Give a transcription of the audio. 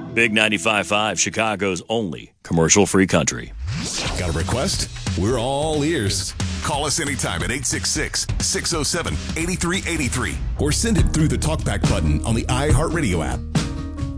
Big 95.5, Chicago's only commercial-free country. Got a request? We're all ears. Call us anytime at 866-607-8383. Or send it through the TalkBack button on the iHeartRadio app.